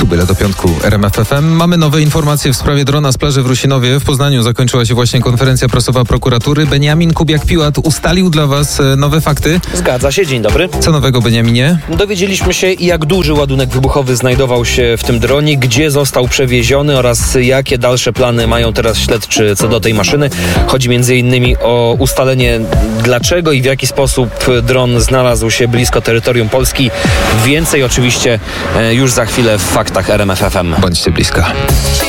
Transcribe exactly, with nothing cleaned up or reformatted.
byle do piątku R M F F M. Mamy nowe informacje w sprawie drona z plaży w Rusinowie. W Poznaniu zakończyła się właśnie konferencja prasowa prokuratury. Beniamin Kubiak-Piłat ustalił dla was nowe fakty. Zgadza się, dzień dobry. Co nowego, Beniaminie? Dowiedzieliśmy się, jak duży ładunek wybuchowy znajdował się w tym dronie, gdzie został przewieziony oraz jakie dalsze plany mają teraz śledczy co do tej maszyny. Chodzi między innymi o ustalenie, dlaczego i w jaki sposób dron znalazł się blisko terytorium Polski. Więcej oczywiście już za chwilę w faktach R M F F M. Bądźcie blisko.